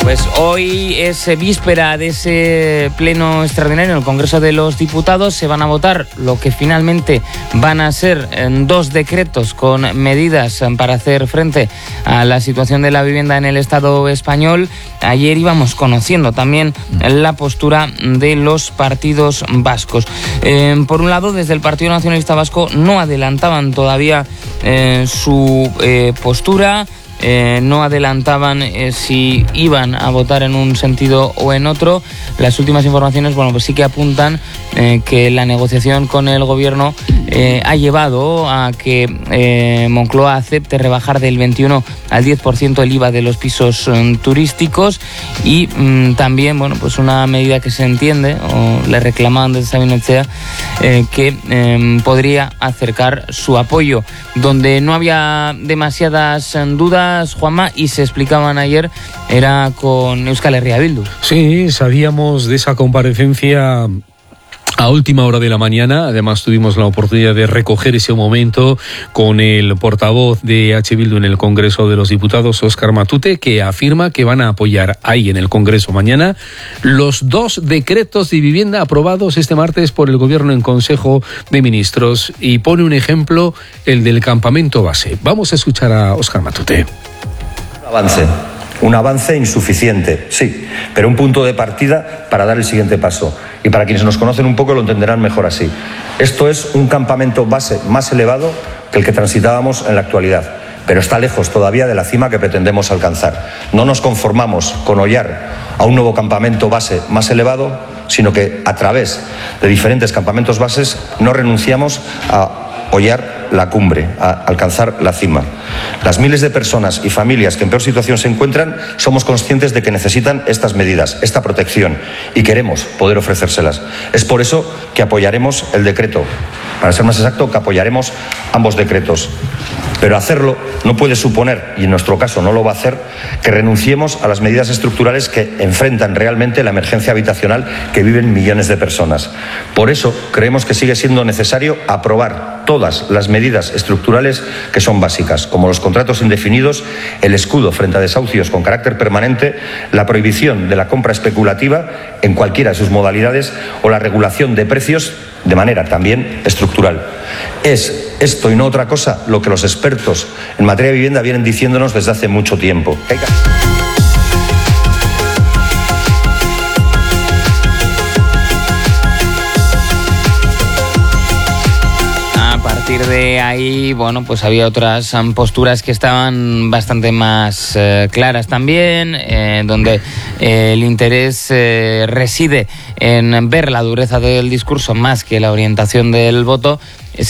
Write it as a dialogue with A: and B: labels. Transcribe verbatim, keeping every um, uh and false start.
A: Pues hoy es víspera de ese pleno extraordinario en el Congreso de los Diputados. Se van a votar lo que finalmente van a ser dos decretos con medidas para hacer frente a la situación de la vivienda en el Estado español. Ayer íbamos conociendo también la postura de los partidos vascos. Eh, por un lado, desde el Partido Nacionalista Vasco no adelantaban todavía eh, su eh, postura. Eh, no adelantaban eh, si iban a votar en un sentido o en otro. Las últimas informaciones, bueno, pues sí que apuntan eh, que la negociación con el gobierno eh, ha llevado a que eh, Moncloa acepte rebajar del veintiuno al diez por ciento el I V A de los pisos eh, turísticos y mm, también, bueno, pues una medida que se entiende, o le reclamaban desde Sabin Etxea, eh, que eh, podría acercar su apoyo. Donde no había demasiadas eh, dudas, Juanma, y se explicaban ayer, era con Euskal Herria Bildu.
B: Sí, sabíamos de esa comparecencia a última hora de la mañana. Además tuvimos la oportunidad de recoger ese momento con el portavoz de H. Bildu en el Congreso de los Diputados, Óscar Matute, que afirma que van a apoyar ahí en el Congreso mañana los dos decretos de vivienda aprobados este martes por el Gobierno en Consejo de Ministros, y pone un ejemplo, el del campamento base. Vamos a escuchar a Óscar Matute.
C: Avance. Un avance insuficiente, sí, pero un punto de partida para dar el siguiente paso. Y para quienes nos conocen un poco lo entenderán mejor así. Esto es un campamento base más elevado que el que transitábamos en la actualidad, pero está lejos todavía de la cima que pretendemos alcanzar. No nos conformamos con hollar a un nuevo campamento base más elevado, sino que a través de diferentes campamentos bases no renunciamos a hollar la cumbre, a alcanzar la cima. Las miles de personas y familias que en peor situación se encuentran, somos conscientes de que necesitan estas medidas, esta protección, y queremos poder ofrecérselas. Es por eso que apoyaremos el decreto, para ser más exacto, que apoyaremos ambos decretos. Pero hacerlo no puede suponer, y en nuestro caso no lo va a hacer, que renunciemos a las medidas estructurales que enfrentan realmente la emergencia habitacional que viven millones de personas. Por eso creemos que sigue siendo necesario aprobar todas las medidas estructurales que son básicas, como los contratos indefinidos, el escudo frente a desahucios con carácter permanente, la prohibición de la compra especulativa en cualquiera de sus modalidades o la regulación de precios de manera también estructural. Es esto y no otra cosa lo que los expertos en materia de vivienda vienen diciéndonos desde hace mucho tiempo.
A: A partir de ahí, bueno, pues había otras um, posturas que estaban bastante más eh, claras también, eh, donde eh, el interés eh, reside en ver la dureza del discurso más que la orientación del voto.